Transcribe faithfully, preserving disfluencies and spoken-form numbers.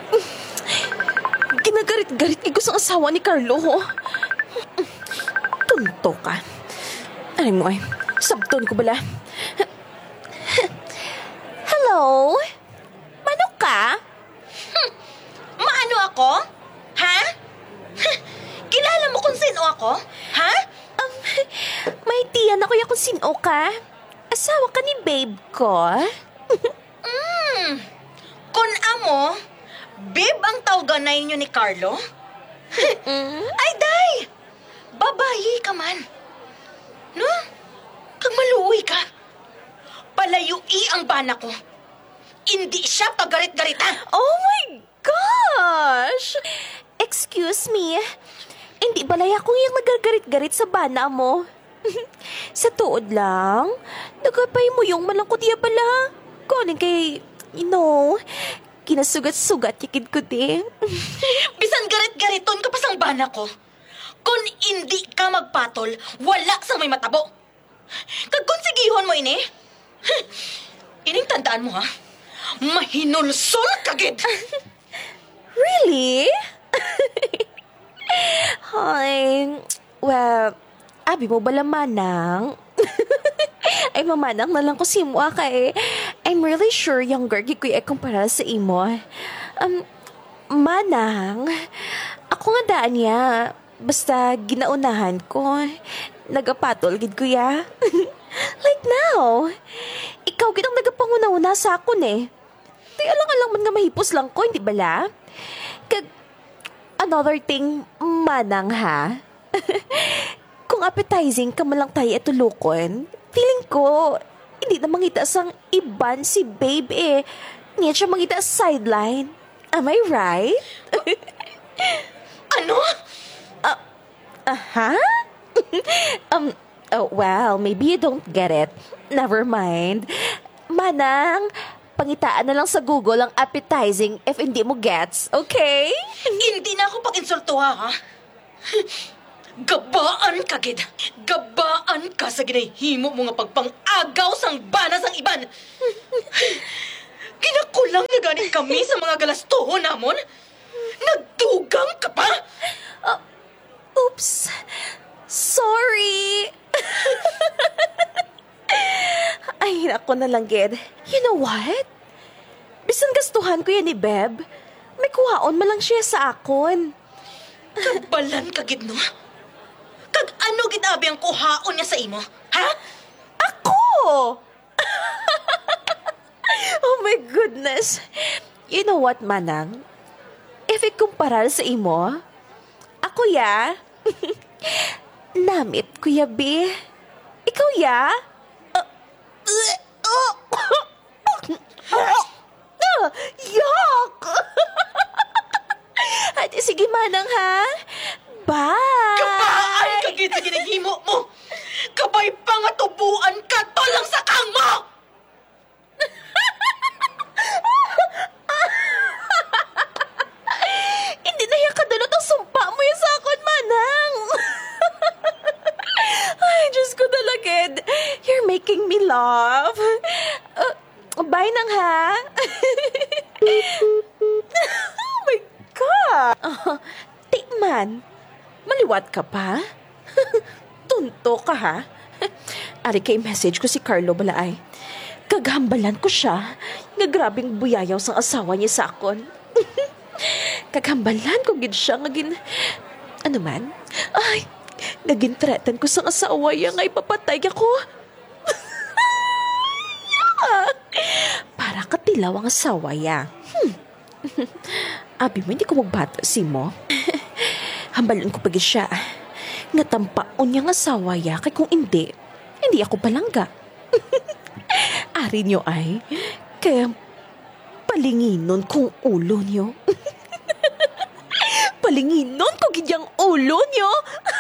Ginagarit-garit ko sa asawa ni Carlo. Tunto ka. Ano mo ay, sabton ko bala. Hello? Mano ka? Hmm. Maano ako? Ha? Kilala mo kung sino ako? Ha? Um, may tiyan ako ya kung sino ka. Asawa ka ni babe ko. Hmm. Kung amo, babe ang tawaganay niyo ni Carlo? Mm. Ay, day! Babayi ka man. No? Kag maluoy ka. Palayui ang bana ko. Hindi siya pagarit-garita. Oh my gosh! Excuse me. Hindi balay ako yung nagagarit-garit sa bana mo. Sa tuod lang, nagapay mo yung malangkot iya pala. Kunin kay, you know, kinasugat-sugat yakid ko din. Bisan garit-gariton ka pa sang bana ko. Kung hindi ka magpatol, wala sa may matabo. Kag konsigihon mo ini. Ining tandaan mo ha. Mahinulsol kagid. Really? Hi. Well, abi mo bala manang? Ay, mamanang na lang ko si mo kay I'm really sure younger gikoy ay kumpara sa imo. Um, manang, ako nga daan niya. Basta ginaunahan ko. Nagapatol gid ko ya. Like now. Ikaw gid ang nagapanguna-una sa akon eh. Di alang-alang man nga mahipos lang ko, hindi bala? Kag, another thing, manang ha? Kung appetizing ka malang tayo itulukon, feeling ko, hindi na mangita sang iban si babe eh. Niya siya mangita sa sideline. Am I right? Ano? Aha? um, oh, well, maybe you don't get it. Never mind. Manang, pangitaan na lang sa Google ang appetizing if hindi mo gets, okay? Hindi na ako pag-insultuha, ha? Gabaan ka, gid. Gabaan ka sa ginahimo mo nga pagpang-agaw sang bana sang iban. Ginakulang na ganit kami sa mga galastuhon namon. Nagdugang ka pa? Uh, oops. Sorry. Ay, ako na lang, gid. You know what? Bisan gastuhan ko yan ni Beb, may kuhaon malang siya sa akon. Kabalan ka, gid, no? Kag ano ginabi ang kuhaon niya sa imo? Ha? Ako! Oh my goodness. You know what, Manang? If ikumparal sa imo, ako ya, namit, Kuya B. Ikaw ya? Uh, uh, uh, uh, yuck! Ate, sige, Manang, ha? Bye! Kabaan ka, gid, sa ginahimo mo! Kabay pa nga tubuan ka, tolang sa kang mo! Hindi na yung kadulot ang sumpa mo yung sa akin, Manang. Ay, Diyos ko talaga. You're making me laugh. Uh, bye nang, ha? Oh my God. Uh, Tikman, maliwat ka pa? Tunto ka, ha? Ari kay message ko si Carlo Balaay. Kaghambalan ko siya nga grabing buyayaw sang asawa niya sa akon. Kaghambalan ko gid siya nga gin... Ano man? Ay, naging threaten ko sang asawa niya nga ipapatay ako. Para katilaw ang asawa niya. Hmm. Abi mo, hindi ko magbata si mo. Hambalan ko pagi siya. Nga tampaon niyang asawa niya kay kung hindi, hindi ako palangga. Ari niyo ay, kaya palinginon kong ulo niyo. Palinginon ko gidyang ulo niyo.